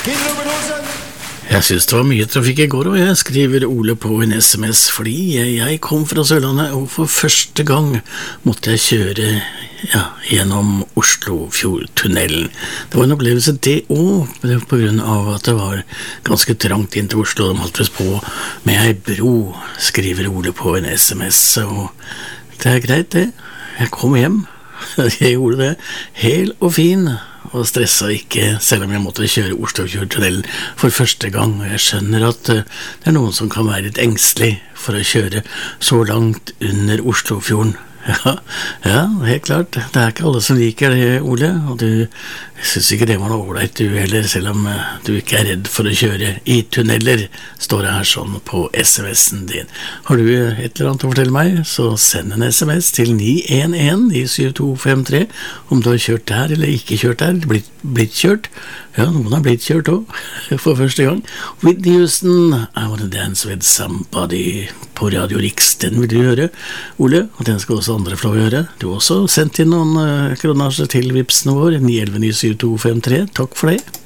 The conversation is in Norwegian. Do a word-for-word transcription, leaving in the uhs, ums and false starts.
Jeg synes det var mye trafikk i går, og jeg skriver Ole på en sms, fordi jeg kom fra Sørlandet, og for første gang måtte jeg kjøre ja, gjennom Oslofjordtunnelen. Det var en opplevelse det også, på grunn av at det var ganske trangt inn til Oslo. De holdt oss på med ei bro, skriver Ole på en sms, og det er greit det. Jeg kom hjem, jeg gjorde det, hel og fin, og stressa ikke, selv om jeg måtte kjøre Oslofjordtunnelen for første gang. Og jeg skjønner at det er noen som kan være litt engstelig for å kjøre så langt under Oslofjorden. Ja, ja, helt klart. Det er ikke alle som liker det, Ole, og du jeg synes ikke det var noe ålreit du heller, selv om du ikke er redd for å kjøre i tunneler, står det her sånn på sms'en din. Har du et eller annet å fortelle meg, så send en sms til ni en en ni syv to fem tre om du har kjørt der eller ikke kjørt der, blitt, blitt kjørt. Ja, noen har blitt kjørt også, for første gang. Whitney Houston, I Wanna Dance With Somebody på Radio Riks, den vil du høre, Ole, og den skal også andre få lov å høre. Du har også sendt inn noen uh, kronasjer til vipsen vår, ni elleve ni syv to fem tre. Takk for det.